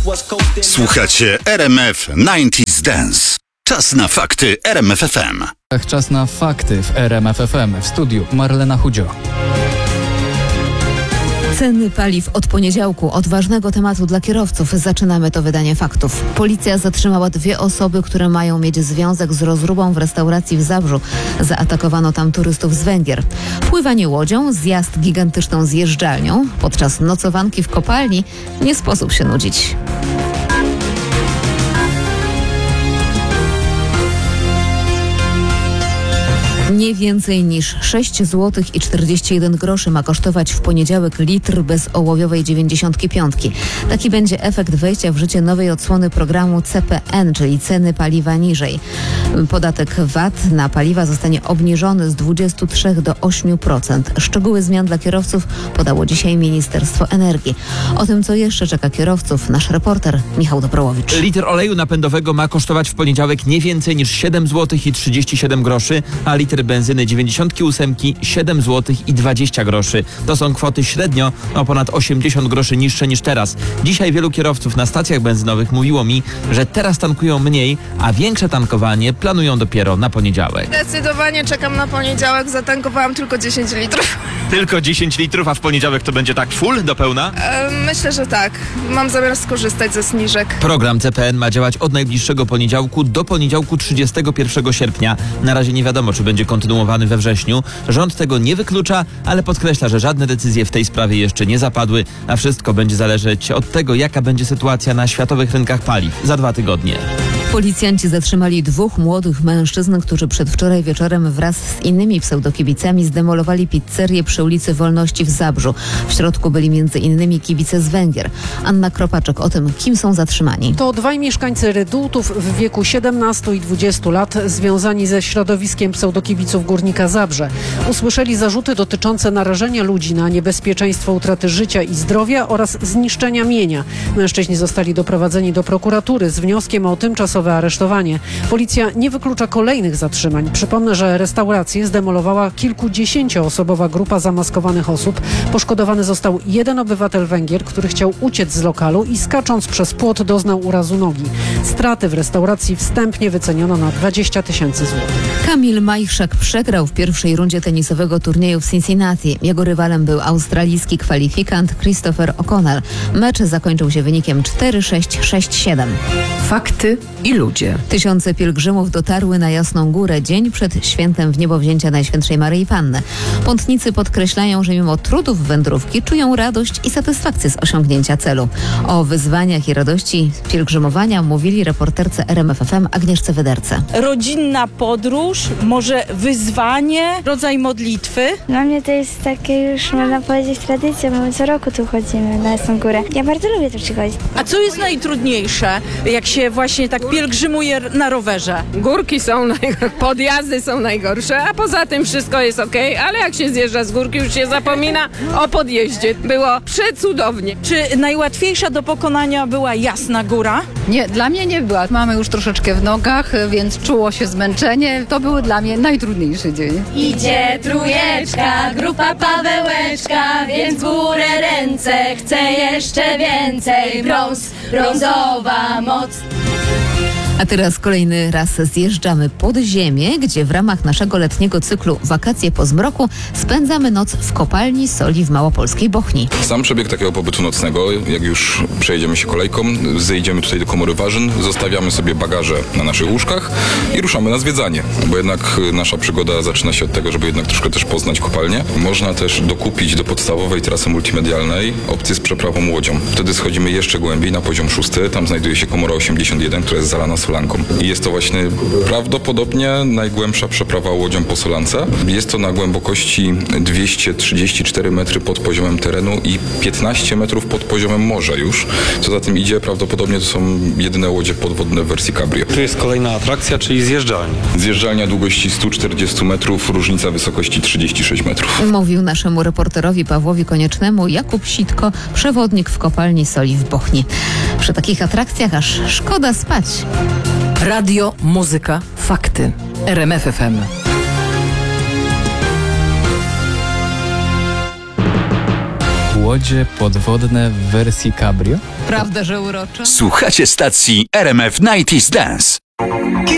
Słuchacie RMF 90s Dance. Czas na fakty RMF FM. Czas na fakty w RMF FM. W studiu Marlena Chudzio. Ceny paliw od poniedziałku. Od ważnego tematu dla kierowców zaczynamy to wydanie faktów. Policja zatrzymała 2 osoby, które mają mieć związek z rozróbą w restauracji w Zabrzu. Zaatakowano tam turystów z Węgier. Pływanie łodzią, zjazd gigantyczną zjeżdżalnią. Podczas nocowanki w kopalni nie sposób się nudzić. Nie więcej niż 6 zł i 41 groszy ma kosztować w poniedziałek litr bezołowiowej 95. Taki będzie efekt wejścia w życie nowej odsłony programu CPN, czyli ceny paliwa niżej. Podatek VAT na paliwa zostanie obniżony z 23 do 8%. Szczegóły zmian dla kierowców podało dzisiaj Ministerstwo Energii. O tym, co jeszcze czeka kierowców, nasz reporter Michał Dobrołowicz. Litr oleju napędowego ma kosztować w poniedziałek nie więcej niż 7 zł i 37 groszy, a litr benzyny 98 7 zł i 20 groszy. To są kwoty średnio o ponad 80 groszy niższe niż teraz. Dzisiaj wielu kierowców na stacjach benzynowych mówiło mi, że teraz tankują mniej, a większe tankowanie planują dopiero na poniedziałek. Zdecydowanie czekam na poniedziałek, zatankowałam tylko 10 litrów. Tylko 10 litrów, a w poniedziałek to będzie tak full do pełna? Myślę, że tak. Mam zamiar skorzystać ze zniżek. Program CPN ma działać od najbliższego poniedziałku do poniedziałku 31 sierpnia. Na razie nie wiadomo, czy będzie kontynuowany we wrześniu. Rząd tego nie wyklucza, ale podkreśla, że żadne decyzje w tej sprawie jeszcze nie zapadły, a wszystko będzie zależeć od tego, jaka będzie sytuacja na światowych rynkach paliw za 2 tygodnie. Policjanci zatrzymali 2 młodych mężczyzn, którzy przedwczoraj wieczorem wraz z innymi pseudokibicami zdemolowali pizzerię przy ulicy Wolności w Zabrzu. W środku byli m.in. kibice z Węgier. Anna Kropaczek o tym, kim są zatrzymani. To 2 mieszkańcy Rydultów w wieku 17 i 20 lat, związani ze środowiskiem pseudokibiców Górnika Zabrze. Usłyszeli zarzuty dotyczące narażenia ludzi na niebezpieczeństwo utraty życia i zdrowia oraz zniszczenia mienia. Mężczyźni zostali doprowadzeni do prokuratury z wnioskiem o tymczasowe aresztowanie. Policja nie wyklucza kolejnych zatrzymań. Przypomnę, że restaurację zdemolowała kilkudziesięcioosobowa grupa zamaskowanych osób. Poszkodowany został 1 obywatel Węgier, który chciał uciec z lokalu i skacząc przez płot doznał urazu nogi. Straty w restauracji wstępnie wyceniono na 20 000 złotych. Kamil Majchrzak przegrał w pierwszej rundzie tenisowego turnieju w Cincinnati. Jego rywalem był australijski kwalifikant Christopher O'Connell. Mecz zakończył się wynikiem 4-6, 6-7. Fakty i ludzie. Tysiące pielgrzymów dotarły na Jasną Górę dzień przed świętem Wniebowzięcia Najświętszej Maryi Panny. Pątnicy podkreślają, że mimo trudów wędrówki czują radość i satysfakcję z osiągnięcia celu. O wyzwaniach i radości pielgrzymowania mówili reporterce RMF FM Agnieszce Wyderce. Rodzinna podróż, może wyzwanie, rodzaj modlitwy. Dla mnie to jest takie już, można powiedzieć, tradycja, bo my co roku tu chodzimy na Jasną Górę. Ja bardzo lubię tu przychodzić. A co jest najtrudniejsze, jak się właśnie tak pielgrzymuje na rowerze? Górki są podjazdy są najgorsze, a poza tym wszystko jest okej, ale jak się zjeżdża z górki, już się zapomina o podjeździe. Było przecudownie. Czy najłatwiejsza do pokonania była Jasna Góra? Nie, dla mnie nie była. Mamy już troszeczkę w nogach, więc czuło się zmęczenie. To był dla mnie najtrudniejszy dzień. Idzie trójeczka, grupa Pawełeczka, więc w górę ręce, chcę jeszcze więcej. Brązowa moc. A teraz kolejny raz zjeżdżamy pod ziemię, gdzie w ramach naszego letniego cyklu Wakacje po zmroku spędzamy noc w kopalni soli w Małopolskiej Bochni. Sam przebieg takiego pobytu nocnego, jak już przejedziemy się kolejką, zejdziemy tutaj do komory warzyn, zostawiamy sobie bagaże na naszych łóżkach i ruszamy na zwiedzanie, bo jednak nasza przygoda zaczyna się od tego, żeby jednak troszkę też poznać kopalnię. Można też dokupić do podstawowej trasy multimedialnej opcję z przeprawą łodzią. Wtedy schodzimy jeszcze głębiej na poziom 6, tam znajduje się komora 81, która jest zalana solanką. I jest to właśnie prawdopodobnie najgłębsza przeprawa łodzią po solance. Jest to na głębokości 234 metry pod poziomem terenu i 15 metrów pod poziomem morza już. Co za tym idzie, prawdopodobnie to są jedyne łodzie podwodne w wersji cabrio. Tu jest kolejna atrakcja, czyli zjeżdżalnia. Zjeżdżalnia długości 140 metrów, różnica wysokości 36 metrów. Mówił naszemu reporterowi Pawłowi Koniecznemu Jakub Sitko, przewodnik w kopalni soli w Bochni. Przy takich atrakcjach aż szkoda spać. Radio, muzyka, fakty. RMF FM. łodzie podwodne w wersji cabrio? Prawda, że uroczo? Słuchacie stacji RMF 90's Dance.